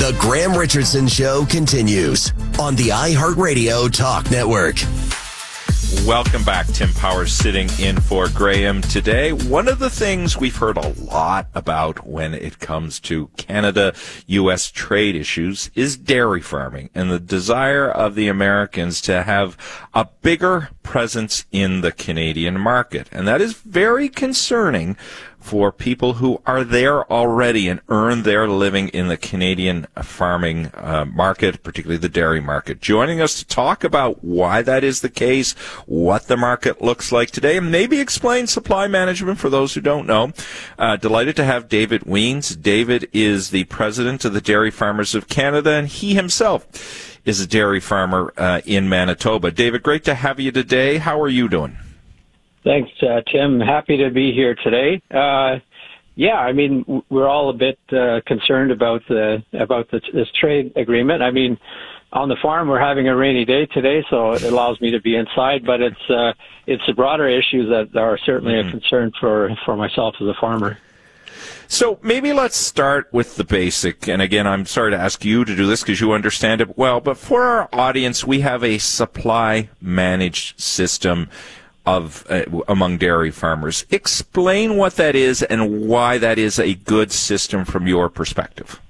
The Graham Richardson Show continues on the iHeartRadio Talk Network. Welcome back. Tim Powers sitting in for Graham today. One of the things we've heard a lot about when it comes to Canada-U.S. trade issues is dairy farming and the desire of the Americans to have a bigger presence in the Canadian market. And that is very concerning for people who are there already and earn their living in the Canadian farming market, particularly the dairy market. Joining us to talk about why that is the case, what the market looks like today, and maybe explain supply management for those who don't know. Delighted to have David Wiens. David is the president of the Dairy Farmers of Canada, and he himself is a dairy farmer in Manitoba. David, great to have you today. How are you doing? Thanks, Tim. Happy to be here today. I mean, we're all a bit concerned about this trade agreement. I mean, on the farm, we're having a rainy day today, so it allows me to be inside. But it's the broader issues that are certainly a concern for myself as a farmer. So maybe let's start with the basic. And again, I'm sorry to ask you to do this because you understand it well. But for our audience, we have a supply managed system among dairy farmers. Explain what that is and why that is a good system from your perspective.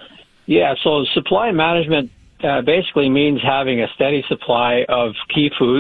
Yeah, so supply management basically means having a steady supply of key foods